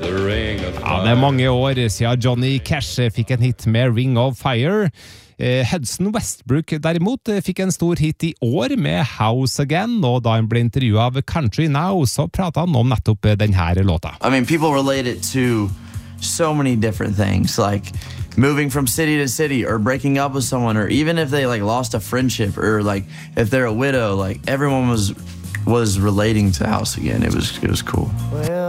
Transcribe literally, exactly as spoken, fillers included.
Ja, det er mange år siden Johnny Cash fikk en hit med Ring of Fire. Eh, Hudson Westbrook derimot fikk en stor hit i år med House Again, og da han ble intervjuet av Country Now, så pratet han om nettopp denne låta. I mean, people relate it to so many different things, like moving from city to city or breaking up with someone, or even if they like lost a friendship, or like if they're a widow, like everyone was was relating to House Again. It was it was cool. Well,